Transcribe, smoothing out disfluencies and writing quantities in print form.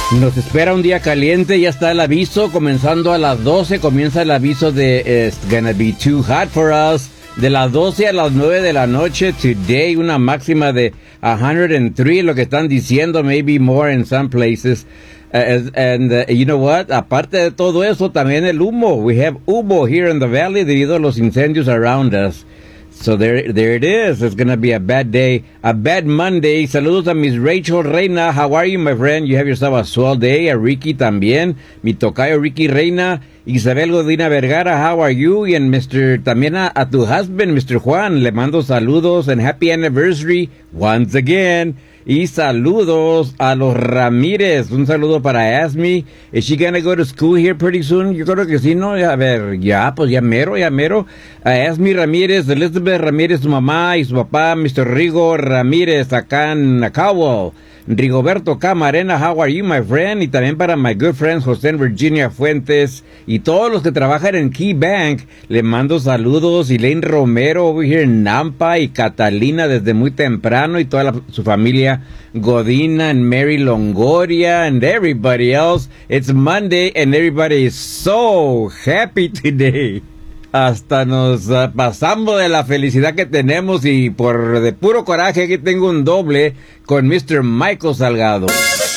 Nos espera un día caliente, ya está el aviso, comenzando a las 12, comienza el aviso de It's gonna be too hot for us. De las 12 a las 9 de la noche, today, una máxima de 103, lo que están diciendo, maybe more in some places. You know what? Aparte de todo eso, también el humo. We have humo here in the valley debido a los incendios around us. So there it is. It's going to be a bad day, a bad Monday. Saludos a Miss Rachel Reina. How are you, my friend? You have yourself a swell day. A Ricky también. Mi tocayo Ricky Reina. Isabel Godina Vergara, how are you? Y también a tu husband, Mr. Juan. Le mando saludos and happy anniversary once again. Y saludos a los Ramírez. Un saludo para Asmi. Is she gonna go to school here pretty soon? Yo creo que sí, ¿no? A ver, pues ya mero. Asmi Ramírez, Elizabeth Ramírez, su mamá y su papá, Mr. Rigo Ramírez, acá en Cowell. Rigoberto Camarena, how are you, my friend? Y también para my good friends José en Virginia Fuentes y todos los que trabajan en Key Bank, le mando saludos. Elaine Romero over here en Nampa y Catalina desde muy temprano y toda su familia Godina and Mary Longoria and everybody else. It's Monday and everybody is so happy today. Hasta nos pasamos de la felicidad que tenemos y de puro coraje aquí tengo un doble con Mr. Michael Salgado.